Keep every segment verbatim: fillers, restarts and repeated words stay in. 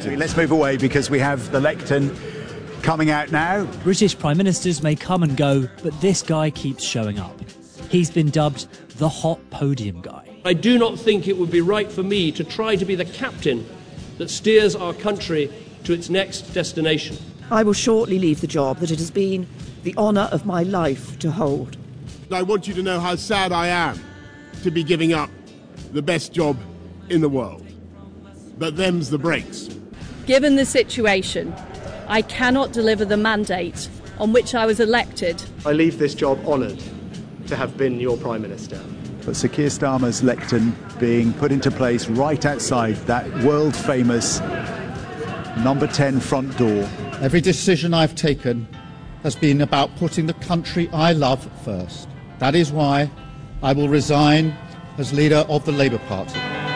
Let's move away because we have the lectern coming out now. British Prime Ministers may come and go, but this guy keeps showing up. He's been dubbed the hot podium guy. I do not think it would be right for me to try to be the captain that steers our country to its next destination. I will shortly leave the job that it has been the honour of my life to hold. I want you to know how sad I am to be giving up the best job in the world. But them's the breaks. Given the situation, I cannot deliver the mandate on which I was elected. I leave this job honoured to have been your Prime Minister. But Sir Keir Starmer's lectern being put into place right outside that world-famous number ten front door. Every decision I've taken has been about putting the country I love first. That is why I will resign as leader of the Labour Party.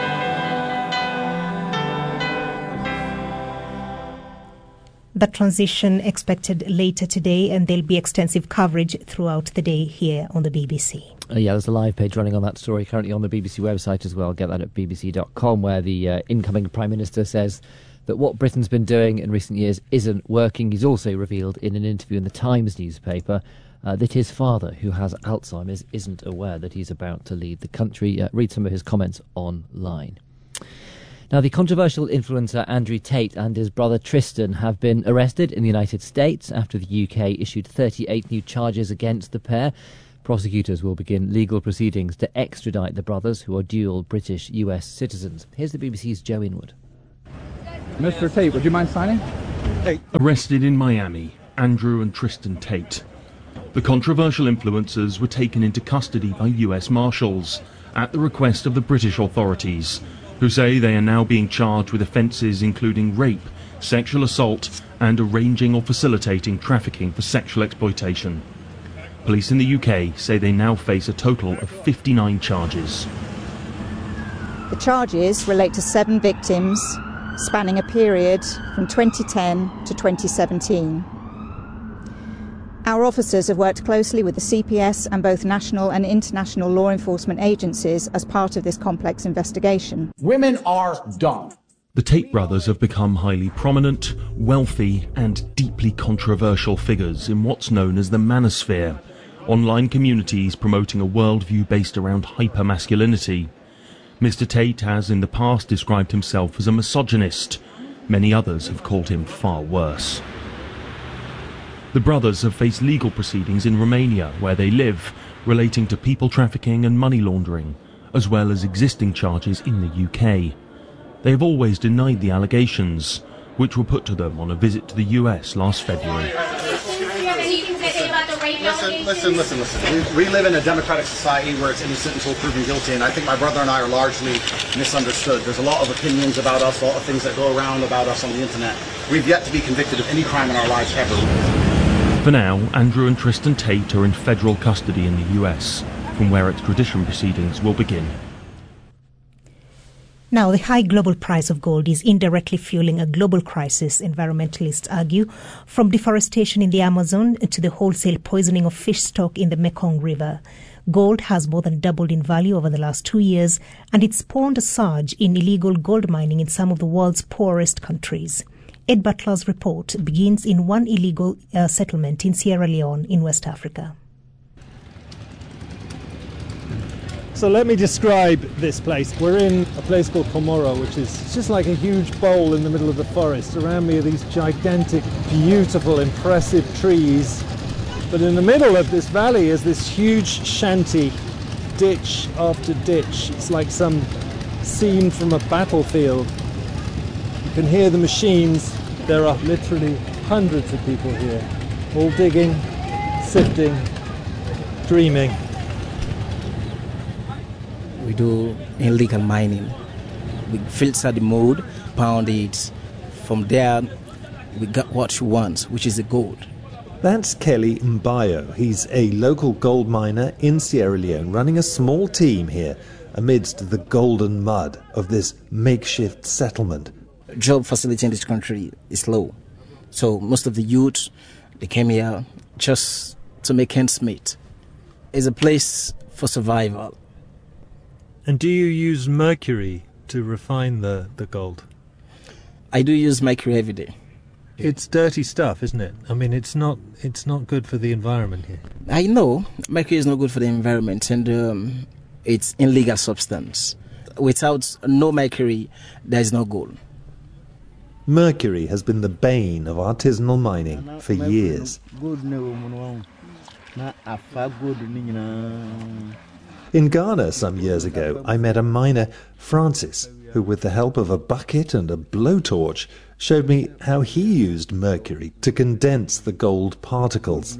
The transition expected later today, and there'll be extensive coverage throughout the day here on the B B C. Uh, yeah, there's a live page running on that story currently on the B B C website as well. Get that at b b c dot com, where the uh, incoming Prime Minister says that what Britain's been doing in recent years isn't working. He's also revealed in an interview in the Times newspaper uh, that his father, who has Alzheimer's, isn't aware that he's about to lead the country. Uh, read some of his comments online. Now, the controversial influencer Andrew Tate and his brother Tristan have been arrested in the United States after the U K issued thirty-eight new charges against the pair. Prosecutors will begin legal proceedings to extradite the brothers, who are dual British U S citizens. Here's the B B C's Joe Inwood. Mister Tate, would you mind signing? Hey. Arrested in Miami, Andrew and Tristan Tate. The controversial influencers were taken into custody by U S Marshals at the request of the British authorities, who say they are now being charged with offences including rape, sexual assault and arranging or facilitating trafficking for sexual exploitation. Police in the U K say they now face a total of fifty-nine charges. The charges relate to seven victims spanning a period from twenty ten to twenty seventeen. Our officers have worked closely with the C P S and both national and international law enforcement agencies as part of this complex investigation. Women are dumb. The Tate brothers have become highly prominent, wealthy and deeply controversial figures in what's known as the manosphere, online communities promoting a worldview based around hypermasculinity. Mister Tate has in the past described himself as a misogynist. Many others have called him far worse. The brothers have faced legal proceedings in Romania, where they live, relating to people trafficking and money laundering, as well as existing charges in the U K. They have always denied the allegations, which were put to them on a visit to the U S last February. Listen, listen, listen, listen. We, we live in a democratic society where it's innocent until proven guilty, and I think my brother and I are largely misunderstood. There's a lot of opinions about us, a lot of things that go around about us on the internet. We've yet to be convicted of any crime in our lives ever. For now, Andrew and Tristan Tate are in federal custody in the U S, from where extradition proceedings will begin. Now, the high global price of gold is indirectly fueling a global crisis, environmentalists argue, from deforestation in the Amazon to the wholesale poisoning of fish stock in the Mekong River. Gold has more than doubled in value over the last two years, and it spawned a surge in illegal gold mining in some of the world's poorest countries. Ed Butler's report begins in one illegal uh, settlement in Sierra Leone in West Africa. So let me describe this place. We're in a place called Komoro, which is just like a huge bowl in the middle of the forest. Around me are these gigantic, beautiful, impressive trees. But in the middle of this valley is this huge shanty, ditch after ditch. It's like some scene from a battlefield. You can hear the machines. There are literally hundreds of people here, all digging, sifting, dreaming. We do illegal mining. We filter the mud, pound it. From there, we got what we want, which is the gold. That's Kelly Mbayo. He's a local gold miner in Sierra Leone, running a small team here amidst the golden mud of this makeshift settlement. Job facility in this country is low. So most of the youth, they came here just to make ends meet. It's a place for survival. And do you use mercury to refine the, the gold? I do use mercury every day. It's dirty stuff, isn't it? I mean, it's not it's not good for the environment here. I know mercury is not good for the environment, and um, it's illegal substance. Without no mercury, there is no gold. Mercury has been the bane of artisanal mining for years. In Ghana some years ago, I met a miner, Francis, who with the help of a bucket and a blowtorch showed me how he used mercury to condense the gold particles.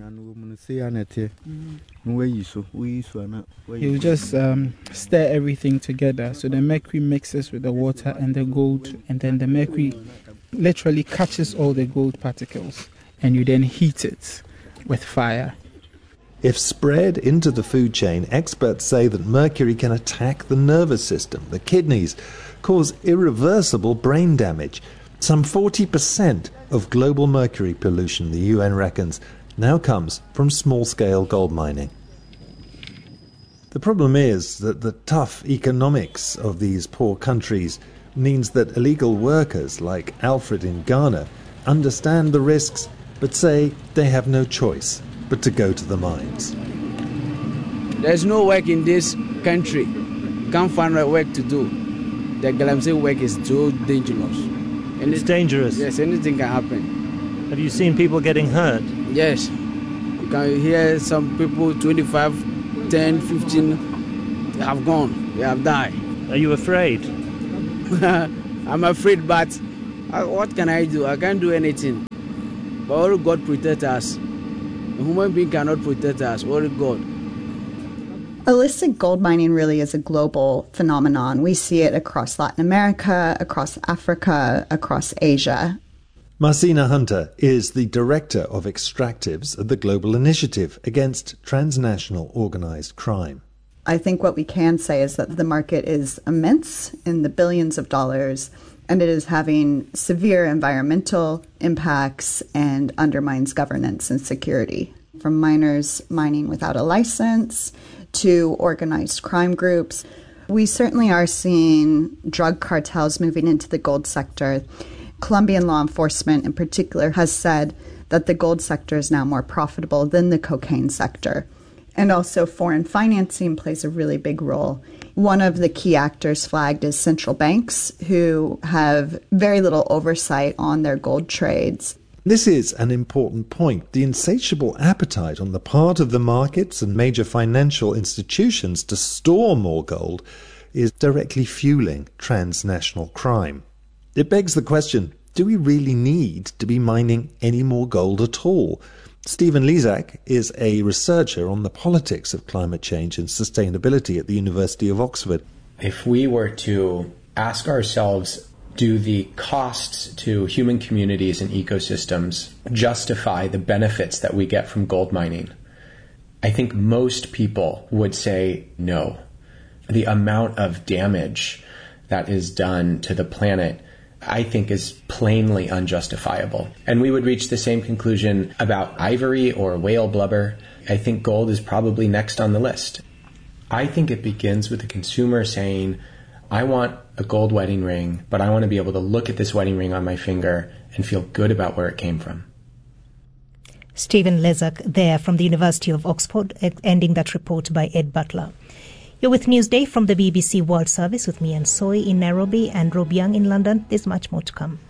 You just um, stir everything together, so the mercury mixes with the water and the gold, and then the mercury literally catches all the gold particles, and you then heat it with fire. If spread into the food chain, experts say that mercury can attack the nervous system, the kidneys, cause irreversible brain damage. Some forty percent of global mercury pollution, the U N reckons, now comes from small-scale gold mining. The problem is that the tough economics of these poor countries means that illegal workers like Alfred in Ghana understand the risks but say they have no choice but to go to the mines. There's no work in this country. Can't find a work to do. The Galamsey work is too dangerous. And it's dangerous? Yes, anything can happen. Have you seen people getting hurt? Yes. You can hear some people, twenty-five, ten, fifteen, they have gone. They have died. Are you afraid? I'm afraid, but what can I do? I can't do anything. But only God protect us. A human being cannot protect us, only God. Illicit gold mining really is a global phenomenon. We see it across Latin America, across Africa, across Asia. Marcina Hunter is the director of extractives at the Global Initiative Against Transnational Organized Crime. I think what we can say is that the market is immense in the billions of dollars, and it is having severe environmental impacts and undermines governance and security. From miners mining without a license to organized crime groups, we certainly are seeing drug cartels moving into the gold sector. Colombian law enforcement in particular has said that the gold sector is now more profitable than the cocaine sector. And also foreign financing plays a really big role. One of the key actors flagged is central banks, who have very little oversight on their gold trades. This is an important point. The insatiable appetite on the part of the markets and major financial institutions to store more gold is directly fueling transnational crime. It begs the question, do we really need to be mining any more gold at all? Stephen Lezak is a researcher on the politics of climate change and sustainability at the University of Oxford. If we were to ask ourselves, do the costs to human communities and ecosystems justify the benefits that we get from gold mining? I think most people would say no. The amount of damage that is done to the planet, I think, is plainly unjustifiable. And we would reach the same conclusion about ivory or whale blubber. I think gold is probably next on the list. I think it begins with the consumer saying, I want a gold wedding ring, but I want to be able to look at this wedding ring on my finger and feel good about where it came from. Stephen Lezak there from the University of Oxford, ending that report by Ed Butler. You're with Newsday from the B B C World Service with me and Soy in Nairobi and Rob Young in London. There's much more to come.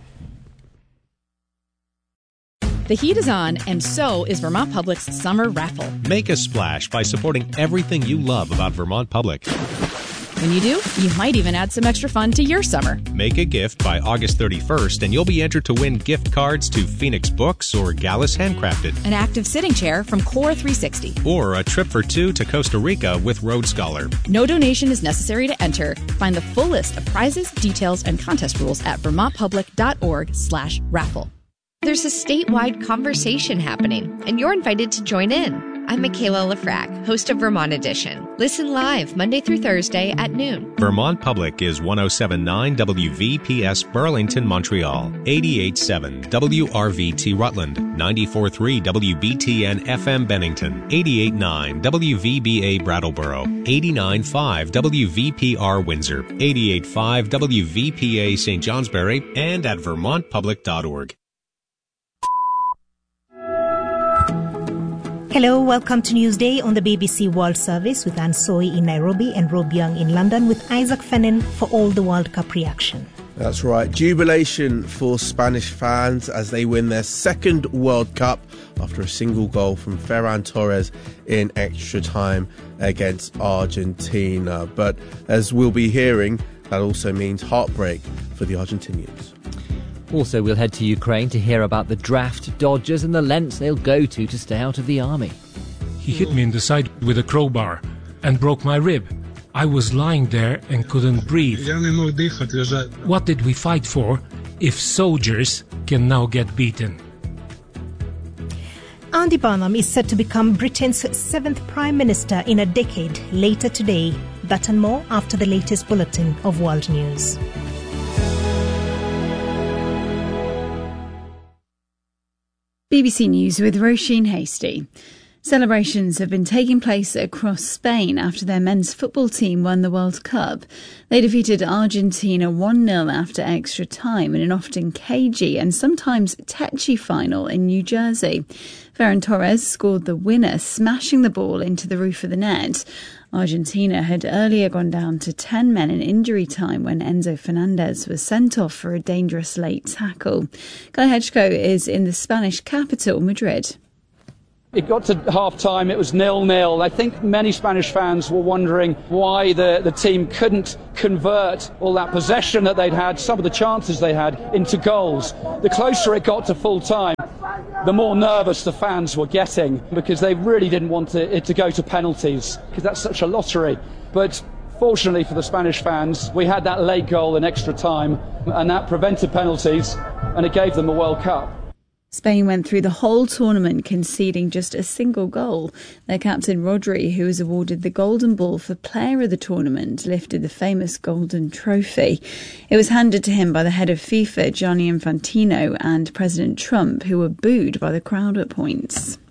The heat is on, and so is Vermont Public's summer raffle. Make a splash by supporting everything you love about Vermont Public. When you do, you might even add some extra fun to your summer. Make a gift by August thirty-first, and you'll be entered to win gift cards to Phoenix Books or Gallus Handcrafted, an active sitting chair from Core three sixty, or a trip for two to Costa Rica with Road Scholar. No donation is necessary to enter. Find the full list of prizes, details, and contest rules at vermontpublic.org slash raffle. There's a statewide conversation happening, and you're invited to join in. I'm Michaela Lafrac, host of Vermont Edition. Listen live Monday through Thursday at noon. Vermont Public is one oh seven point nine W V P S Burlington, Montreal, eighty-eight point seven W R V T Rutland, ninety-four point three W B T N F M Bennington, eighty-eight point nine W V B A Brattleboro, eighty-nine point five W V P R Windsor, eighty-eight point five W V P A Saint Johnsbury, and at vermont public dot org. Hello, welcome to Newsday on the B B C World Service with Anne Soy in Nairobi and Rob Young in London with Isaac Fennin for all the World Cup reaction. That's right. Jubilation for Spanish fans as they win their second World Cup after a single goal from Ferran Torres in extra time against Argentina. But as we'll be hearing, that also means heartbreak for the Argentinians. Also, we'll head to Ukraine to hear about the draft dodgers and the lengths they'll go to to stay out of the army. He hit me in the side with a crowbar and broke my rib. I was lying there and couldn't breathe. What did we fight for if soldiers can now get beaten? Andy Burnham is set to become Britain's seventh Prime Minister in a decade later today. That and more after the latest bulletin of World News. B B C News with Roisin Hasty. Celebrations have been taking place across Spain after their men's football team won the World Cup. They defeated Argentina one nil after extra time in an often cagey and sometimes tetchy final in New Jersey. Ferran Torres scored the winner, smashing the ball into the roof of the net. Argentina had earlier gone down to ten men in injury time when Enzo Fernandez was sent off for a dangerous late tackle. Guy Hedgeko is in the Spanish capital, Madrid. It got to half-time, it was nil-nil. I think many Spanish fans were wondering why the, the team couldn't convert all that possession that they'd had, some of the chances they had, into goals. The closer it got to full-time, the more nervous the fans were getting because they really didn't want it, it to go to penalties because that's such a lottery. But fortunately for the Spanish fans, we had that late goal in extra time and that prevented penalties and it gave them the World Cup. Spain went through the whole tournament conceding just a single goal. Their captain Rodri, who was awarded the Golden Ball for Player of the Tournament, lifted the famous Golden Trophy. It was handed to him by the head of FIFA, Gianni Infantino, and President Trump, who were booed by the crowd at points.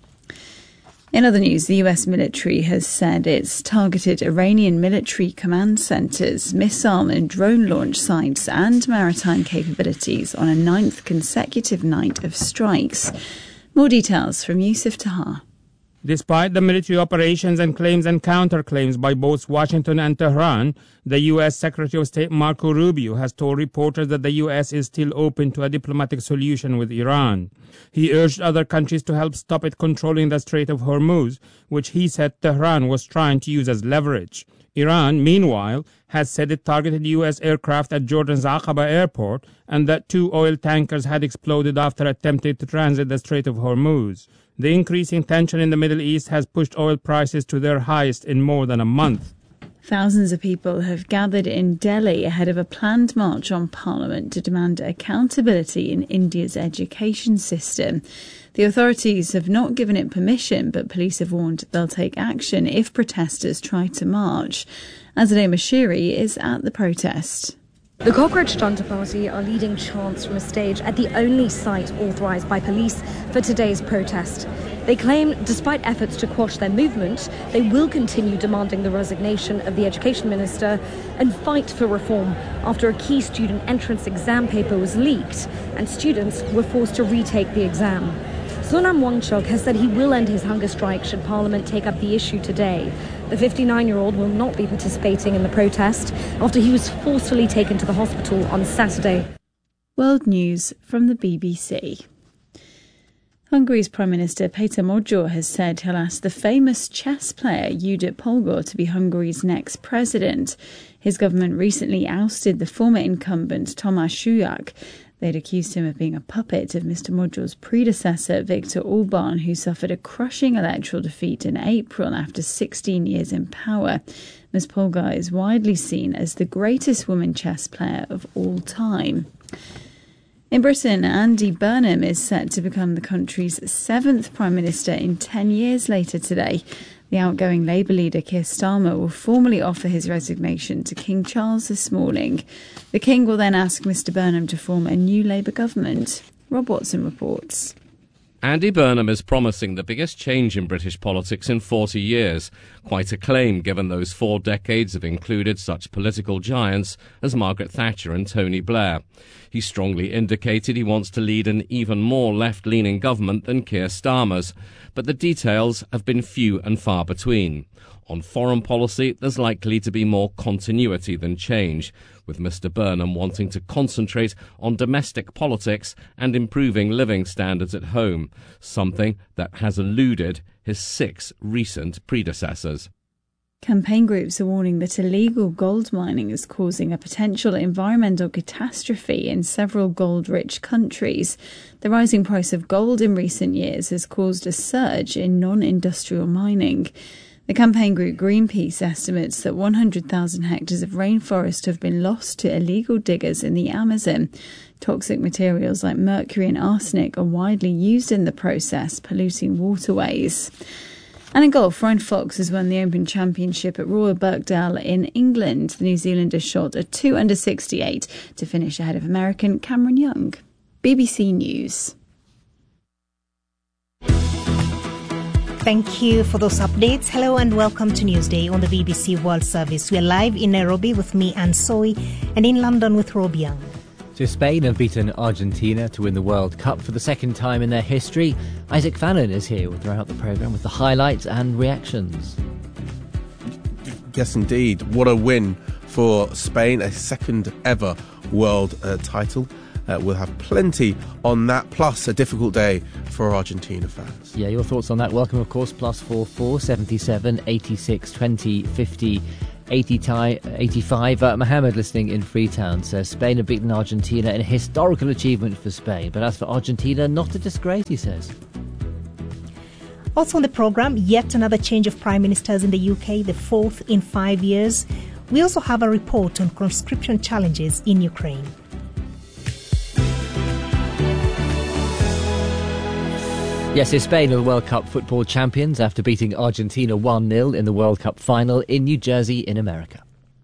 In other news, the U S military has said it's targeted Iranian military command centres, missile and drone launch sites and maritime capabilities on a ninth consecutive night of strikes. More details from Yusuf Tahar. Despite the military operations and claims and counterclaims by both Washington and Tehran, the U S Secretary of State Marco Rubio has told reporters that the U S is still open to a diplomatic solution with Iran. He urged other countries to help stop it controlling the Strait of Hormuz, which he said Tehran was trying to use as leverage. Iran, meanwhile, has said it targeted U S aircraft at Jordan's Aqaba airport and that two oil tankers had exploded after attempting to transit the Strait of Hormuz. The increasing tension in the Middle East has pushed oil prices to their highest in more than a month. Thousands of people have gathered in Delhi ahead of a planned march on Parliament to demand accountability in India's education system. The authorities have not given it permission, but police have warned they'll take action if protesters try to march. Azadeh Mashiri is at the protest. The Cockroach Junta Party are leading chants from a stage at the only site authorised by police for today's protest. They claim, despite efforts to quash their movement, they will continue demanding the resignation of the education minister and fight for reform after a key student entrance exam paper was leaked and students were forced to retake the exam. Sonam Wangchuk has said he will end his hunger strike should Parliament take up the issue today. The fifty-nine-year-old will not be participating in the protest after he was forcefully taken to the hospital on Saturday. World News from the B B C. Hungary's Prime Minister Péter Magyar has said he'll ask the famous chess player Judit Polgár to be Hungary's next president. His government recently ousted the former incumbent Tamás Sujak. They'd accused him of being a puppet of Mister Magyar's predecessor, Viktor Orbán, who suffered a crushing electoral defeat in April after sixteen years in power. Miz Polgár is widely seen as the greatest woman chess player of all time. In Britain, Andy Burnham is set to become the country's seventh Prime Minister in ten years later today. The outgoing Labour leader Keir Starmer will formally offer his resignation to King Charles this morning. The King will then ask Mr Burnham to form a new Labour government. Rob Watson reports. Andy Burnham is promising the biggest change in British politics in forty years. Quite a claim given those four decades have included such political giants as Margaret Thatcher and Tony Blair. He strongly indicated he wants to lead an even more left-leaning government than Keir Starmer's, but the details have been few and far between. On foreign policy, there's likely to be more continuity than change, with Mr Burnham wanting to concentrate on domestic politics and improving living standards at home, something that has eluded his six recent predecessors. Campaign groups are warning that illegal gold mining is causing a potential environmental catastrophe in several gold-rich countries. The rising price of gold in recent years has caused a surge in non-industrial mining. The campaign group Greenpeace estimates that one hundred thousand hectares of rainforest have been lost to illegal diggers in the Amazon. Toxic materials like mercury and arsenic are widely used in the process, polluting waterways. And in golf, Ryan Fox has won the Open Championship at Royal Birkdale in England. The New Zealander shot a two under sixty-eight to finish ahead of American Cameron Young. B B C News. Thank you for those updates. Hello and welcome to Newsday on the B B C World Service. We're live in Nairobi with me, Anne Soy, and in London with Rob Young. So Spain have beaten Argentina to win the World Cup for the second time in their history. Isaac Fannin is here throughout the programme with the highlights and reactions. Yes, indeed. What a win for Spain, a second ever world uh, title. Uh, we'll have plenty on that, plus a difficult day for Argentina fans. Yeah, your thoughts on that? Welcome, of course. Plus four four seventy-seven eighty-six twenty fifty eighty-five. Uh, Mohammed, listening in Freetown, says Spain have beaten Argentina in a historical achievement for Spain. But as for Argentina, not a disgrace, he says. Also on the programme, yet another change of prime ministers in the U K, the fourth in five years. We also have a report on conscription challenges in Ukraine. Yes, Spain are the World Cup football champions after beating Argentina one nil in the World Cup final in New Jersey in America.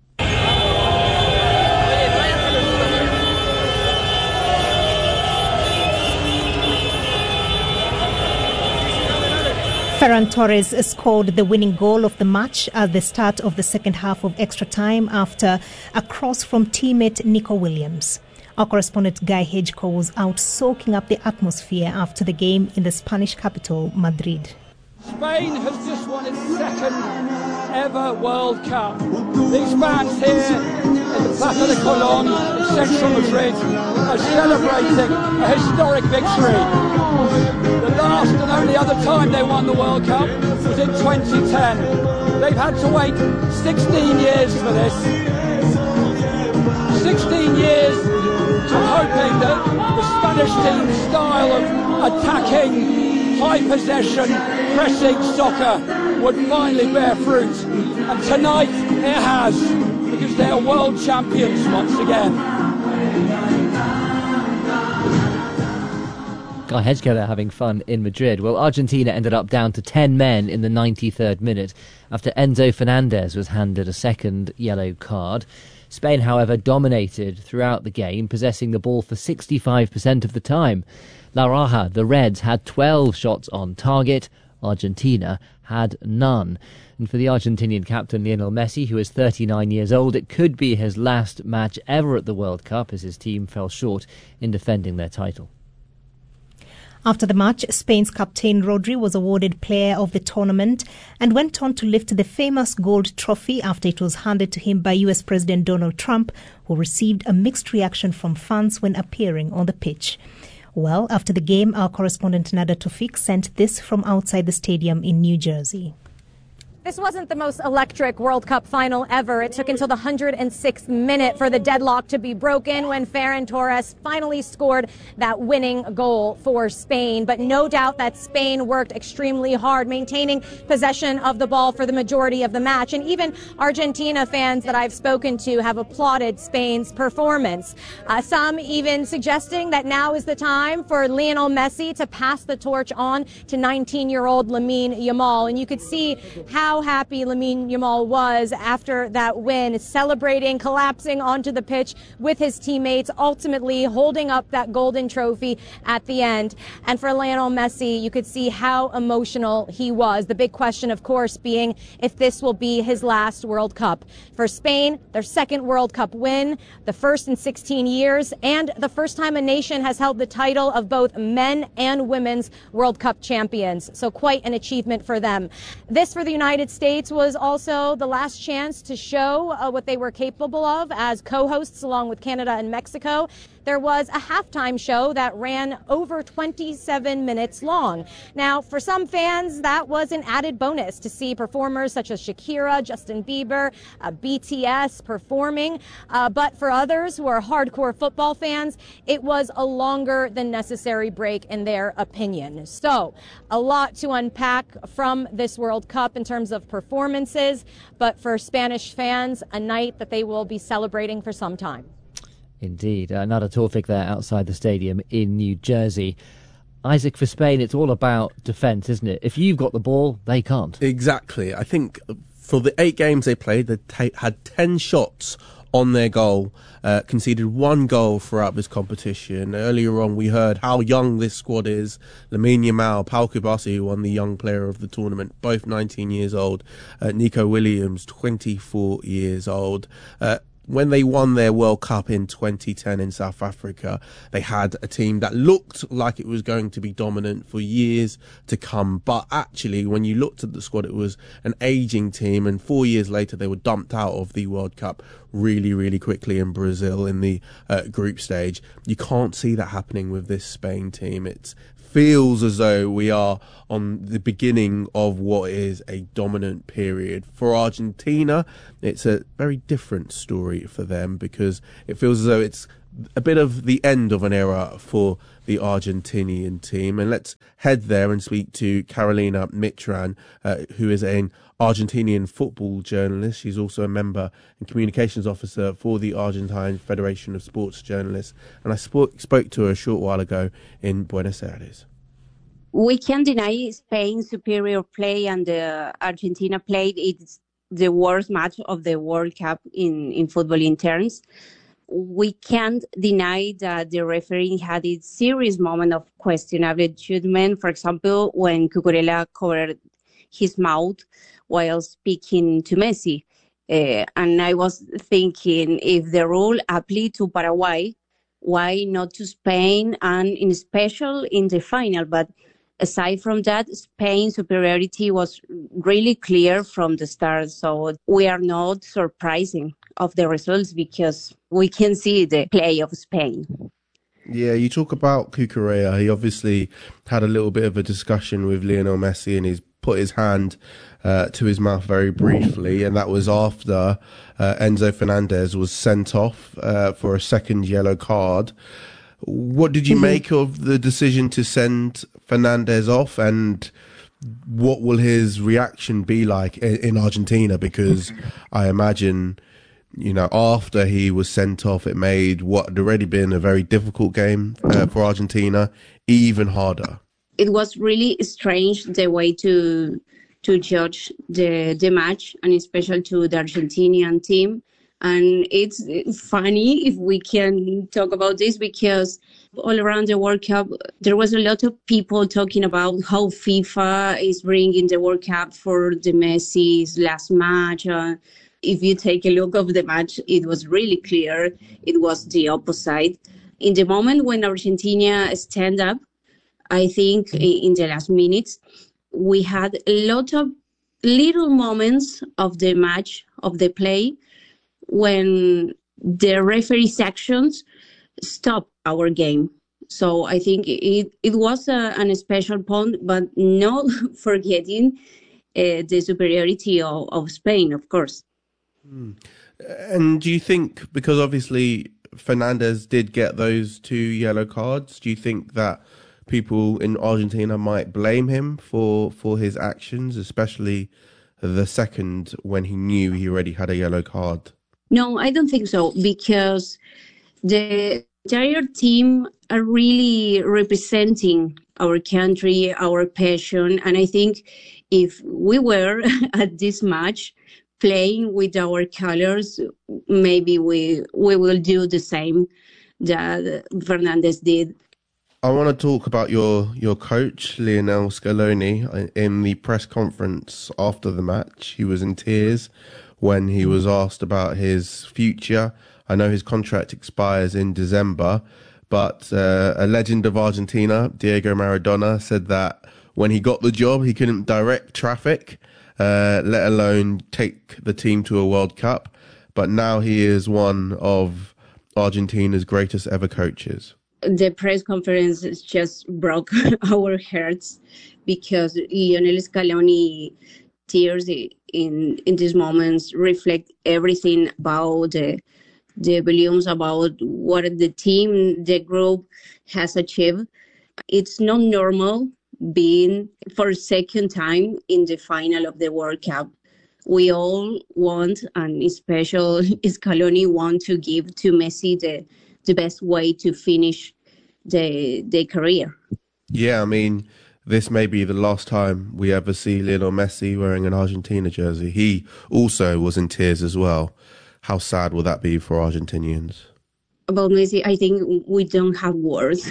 Ferran Torres scored the winning goal of the match at the start of the second half of extra time after a cross from teammate Nico Williams. Our correspondent Guy Hedgecoe was out soaking up the atmosphere after the game in the Spanish capital, Madrid. Spain has just won its second ever World Cup. These fans here in the Plaza de Colón in central Madrid are celebrating a historic victory. The last and only other time they won the World Cup was in twenty ten. They've had to wait sixteen years for this. sixteen years to hoping that the Spanish team's style of attacking, high possession, pressing soccer would finally bear fruit. And tonight it has, because they are world champions once again. Guy Hedgecoe there having fun in Madrid. Well, Argentina ended up down to ten men in the ninety-third minute after Enzo Fernandez was handed a second yellow card. Spain, however, dominated throughout the game, possessing the ball for sixty-five percent of the time. La Raja, the Reds, had twelve shots on target. Argentina had none. And for the Argentinian captain Lionel Messi, who is thirty-nine years old, it could be his last match ever at the World Cup as his team fell short in defending their title. After the match, Spain's captain Rodri was awarded Player of the Tournament and went on to lift the famous gold trophy after it was handed to him by U S President Donald Trump, who received a mixed reaction from fans when appearing on the pitch. Well, after the game, our correspondent Nada Tofik sent this from outside the stadium in New Jersey. This wasn't the most electric World Cup final ever. It took until the one hundred sixth minute for the deadlock to be broken when Ferran Torres finally scored that winning goal for Spain. But no doubt that Spain worked extremely hard, maintaining possession of the ball for the majority of the match. And even Argentina fans that I've spoken to have applauded Spain's performance. Uh, some even suggesting that now is the time for Lionel Messi to pass the torch on to nineteen-year-old Lamine Yamal. And you could see how happy Lamine Yamal was after that win, celebrating, collapsing onto the pitch with his teammates, ultimately holding up that golden trophy at the end. And for Lionel Messi, you could see how emotional he was. The big question, of course, being if this will be his last World Cup. For Spain, their second World Cup win, the first in sixteen years, and the first time a nation has held the title of both men and women's World Cup champions. So quite an achievement for them. This, for the United States, was also the last chance to show uh, what they were capable of as co-hosts along with Canada and Mexico. There was a halftime show that ran over twenty-seven minutes long. Now, for some fans, that was an added bonus to see performers such as Shakira, Justin Bieber, uh, B T S performing. Uh, but for others who are hardcore football fans, it was a longer than necessary break in their opinion. So, a lot to unpack from this World Cup in terms of performances, but for Spanish fans, a night that they will be celebrating for some time. Indeed. Uh, Nada Tawfik there outside the stadium in New Jersey. Isaac, for Spain, it's all about defence, isn't it? If you've got the ball, they can't. Exactly. I think for the eight games they played, they t- had ten shots on their goal, uh, conceded one goal throughout this competition. Earlier on, we heard how young this squad is. Lamine Yamal, Pau Kubasi, who won the Young Player of the Tournament, both nineteen years old. Uh, Nico Williams, twenty-four years old. Uh, When they won their World Cup in twenty ten in South Africa, they had a team that looked like it was going to be dominant for years to come. But actually, when you looked at the squad, it was an aging team. And four years later, they were dumped out of the World Cup really, really quickly in Brazil in the uh, group stage. You can't see that happening with this Spain team. It feels as though we are on the beginning of what is a dominant period. For Argentina, it's a very different story for them because it feels as though it's a bit of the end of an era for the Argentinian team. And let's head there and speak to Carolina Mitran, uh, who is an Argentinian football journalist. She's also a member and communications officer for the Argentine Federation of Sports Journalists. And I spoke, spoke to her a short while ago in Buenos Aires. We can't deny Spain's superior play, and uh, Argentina played its the worst match of the World Cup in, in footballing terms. We can't deny that the referee had a serious moment of questionable treatment. For example, when Cucurella covered his mouth while speaking to Messi. Uh, and I was thinking, if the rule applied to Paraguay, why not to Spain, and in special in the final? But aside from that, Spain's superiority was really clear from the start. So we are not surprising of the results because we can see the play of Spain. Yeah, you talk about Cucurella. He obviously had a little bit of a discussion with Lionel Messi, and he's put his hand uh, to his mouth very briefly, and that was after uh, Enzo Fernandez was sent off uh, for a second yellow card. What did you mm-hmm. make of the decision to send Fernandez off, and what will his reaction be like in, in Argentina? Because I imagine, you know, after he was sent off, it made what had already been a very difficult game uh, for Argentina even harder. It was really strange the way to to judge the the match, and especially to the Argentinian team. And it's funny if we can talk about this, because all around the World Cup, there was a lot of people talking about how FIFA is bringing the World Cup for the Messi's last match. Uh, if you take a look of the match, it was really clear it was the opposite. In the moment when Argentina stand up, I think in the last minutes, we had a lot of little moments of the match, of the play, when the referee's actions stopped our game. So I think it, it was a, an special point, but not forgetting uh, the superiority of, of Spain, of course. Mm. And do you think, because obviously Fernandez did get those two yellow cards, do you think that people in Argentina might blame him for, for his actions, especially the second when he knew he already had a yellow card? No, I don't think so, because the entire team are really representing our country, our passion. And I think if we were at this match playing with our colors, maybe we we will do the same that Fernandez did. I want to talk about your, your coach, Lionel Scaloni. In the press conference after the match, he was in tears when he was asked about his future. I know his contract expires in December, but uh, a legend of Argentina, Diego Maradona, said that when he got the job, he couldn't direct traffic, uh, let alone take the team to a World Cup. But now he is one of Argentina's greatest ever coaches. The press conference just broke our hearts, because Lionel Scaloni tears in in these moments reflect everything about the the volumes, about what the team, the group has achieved. It's not normal being for a second time in the final of the World Cup. We all want, and especially Scaloni want to give to Messi the the best way to finish the the career. Yeah, I mean, this may be the last time we ever see Lionel Messi wearing an Argentina jersey. He also was in tears as well. How sad will that be for Argentinians? About Messi, I think we don't have words.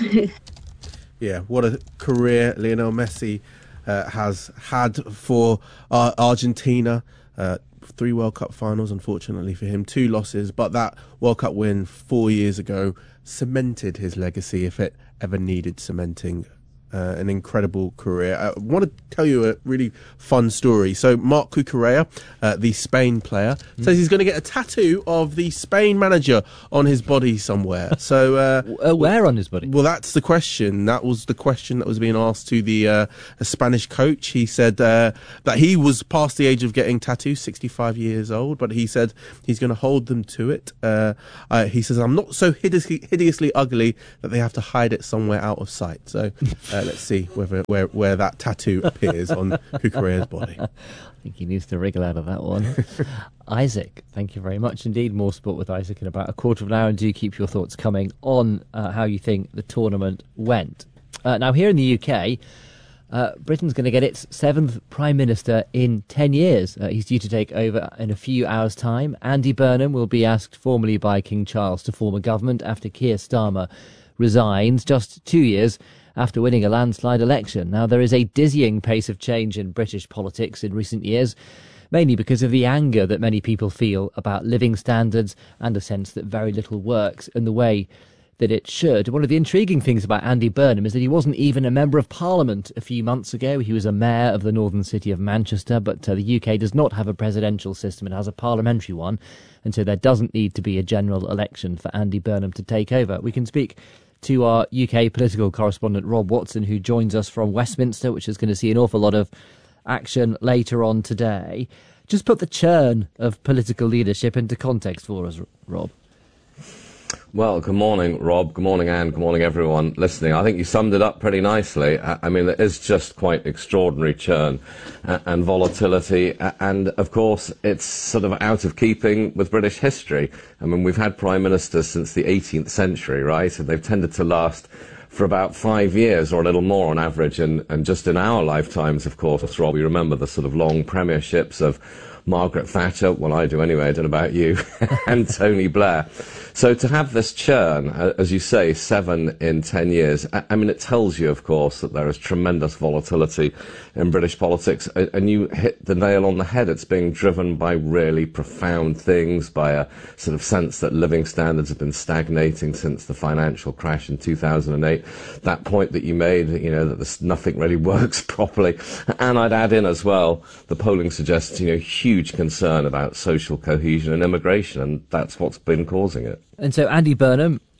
Yeah, what a career Lionel Messi uh, has had for uh, Argentina. Uh, three World Cup finals, unfortunately for him, two losses, but that World Cup win four years ago cemented his legacy, if it ever needed cementing. Uh, an incredible career. I want to tell you a really fun story. So Marc Cucurella, uh, the Spain player, mm. says he's going to get a tattoo of the Spain manager on his body somewhere. So uh, uh, where on his body? Well, that's the question. That was the question that was being asked to the uh, a Spanish coach. He said uh, that he was past the age of getting tattoos, sixty-five years old, but he said he's going to hold them to it. Uh, uh, he says, I'm not so hideously, hideously ugly that they have to hide it somewhere out of sight. So uh, let's see whether where where that tattoo appears on Cucurella's body. I think he needs to wriggle out of that one. Isaac, thank you very much indeed. More sport with Isaac in about a quarter of an hour, and do keep your thoughts coming on uh, how you think the tournament went. Uh, now, here in the U K, uh, Britain's going to get its seventh Prime Minister in ten years. Uh, he's due to take over in a few hours' time. Andy Burnham will be asked formally by King Charles to form a government after Keir Starmer resigns just two years after winning a landslide election. Now, there is a dizzying pace of change in British politics in recent years, mainly because of the anger that many people feel about living standards and a sense that very little works in the way that it should. One of the intriguing things about Andy Burnham is that he wasn't even a member of Parliament a few months ago. He was a mayor of the northern city of Manchester, but uh, the U K does not have a presidential system. It has a parliamentary one, and so there doesn't need to be a general election for Andy Burnham to take over. We can speak to our U K political correspondent Rob Watson, who joins us from Westminster, which is going to see an awful lot of action later on today. Just put the churn of political leadership into context for us, Rob. Well, good morning, Rob. Good morning, Anne. Good morning, everyone listening. I think you summed it up pretty nicely. I mean, there is just quite extraordinary churn and volatility. And, of course, it's sort of out of keeping with British history. I mean, we've had prime ministers since the eighteenth century, right? And they've tended to last for about five years or a little more on average. And, and just in our lifetimes, of course, Rob, we remember the sort of long premierships of Margaret Thatcher, well, I do anyway, I don't know about you, and Tony Blair. So to have this churn, as you say, seven in ten years, I mean, it tells you, of course, that there is tremendous volatility in British politics, and you hit the nail on the head. It's being driven by really profound things, by a sort of sense that living standards have been stagnating since the financial crash in two thousand eight. That point that you made, you know, that this, nothing really works properly. And I'd add in as well, the polling suggests, you know, huge concern about social cohesion and immigration, and that's what's been causing it. And so Andy Burnham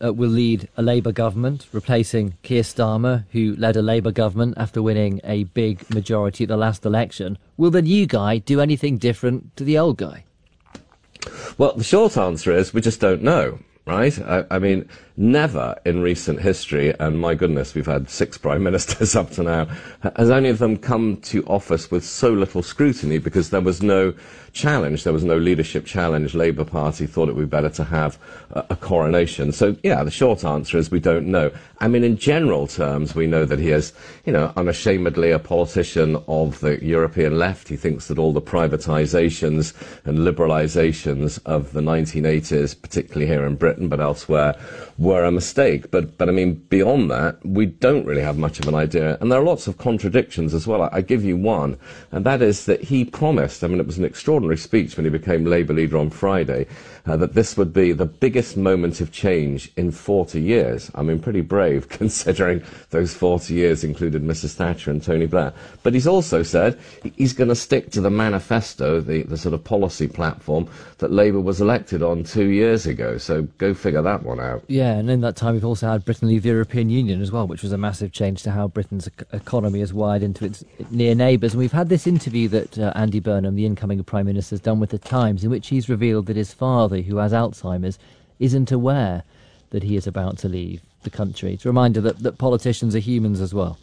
uh, will lead a Labour government, replacing Keir Starmer, who led a Labour government after winning a big majority at the last election. Will the new guy do anything different to the old guy? Well, the short answer is we just don't know, right? I, I mean, never in recent history, and my goodness, we've had six prime ministers up to now, has any of them come to office with so little scrutiny because there was no challenge, there was no leadership challenge. Labour Party thought it would be better to have a, a coronation. So, yeah, the short answer is we don't know. I mean, in general terms, we know that he is, you know, unashamedly a politician of the European left. He thinks that all the privatisations and liberalisations of the nineteen eighties, particularly here in Britain, but elsewhere, were a mistake. But, but I mean, beyond that, we don't really have much of an idea. And there are lots of contradictions as well. I, I give you one, and that is that he promised, I mean, it was an extraordinary speech when he became Labour leader on Friday, uh, that this would be the biggest moment of change in forty years. I mean, pretty brave, considering those forty years included Missus Thatcher and Tony Blair. But he's also said he's going to stick to the manifesto, the, the sort of policy platform that Labour was elected on two years ago. So go figure that one out. Yeah, and in that time we've also had Britain leave the European Union as well, which was a massive change to how Britain's ec- economy has wired into its near neighbours. And we've had this interview that uh, Andy Burnham, the incoming Prime Minister, has done with The Times, in which he's revealed that his father, who has Alzheimer's, isn't aware that he is about to leave the country. It's a reminder that, that politicians are humans as well.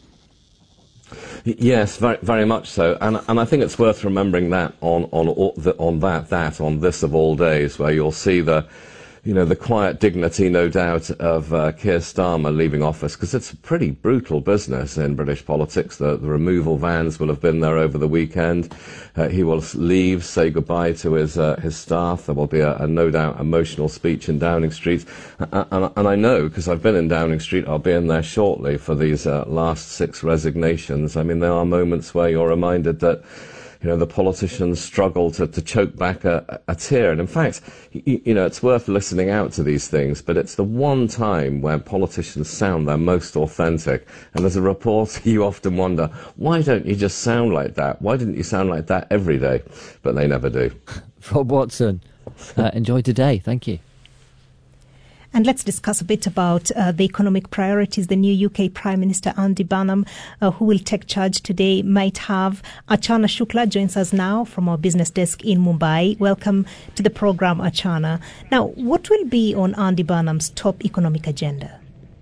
Yes, very, very much so, and and I think it's worth remembering that on on all, the, on that that on this of all days, where you'll see the, you know, the quiet dignity, no doubt, of uh, Keir Starmer leaving office, because it's a pretty brutal business in British politics. The, the removal vans will have been there over the weekend. Uh, he will leave, say goodbye to his uh, his staff. There will be a, a no doubt emotional speech in Downing Street, and, and, and I know, because I've been in Downing Street, I'll be in there shortly for these uh, last six resignations. I mean, there are moments where you're reminded that, you know, the politicians struggle to, to choke back a, a tear. And in fact, you, you know, it's worth listening out to these things, but it's the one time where politicians sound their most authentic. And as a reporter, you often wonder, why don't you just sound like that? Why didn't you sound like that every day? But they never do. Rob Watson, uh, enjoy today. Thank you. And let's discuss a bit about uh, the economic priorities the new U K Prime Minister Andy Burnham, uh, who will take charge today, might have. Achana Shukla joins us now from our business desk in Mumbai. Welcome to the program, Achana. Now, what will be on Andy Burnham's top economic agenda?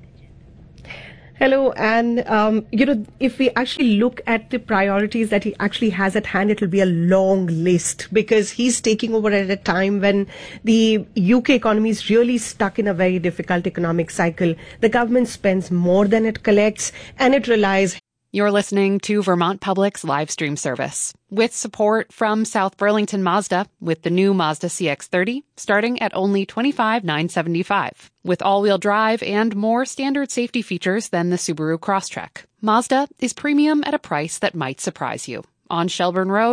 Hello, and um, you know, if we actually look at the priorities that he actually has at hand, it will be a long list, because he's taking over at a time when the U K economy is really stuck in a very difficult economic cycle. The government spends more than it collects, and it relies. You're listening to Vermont Public's live stream service with support from South Burlington Mazda with the new Mazda C X thirty starting at only twenty-five thousand nine hundred seventy-five dollars with all-wheel drive and more standard safety features than the Subaru Crosstrek. Mazda is premium at a price that might surprise you. On Shelburne Road,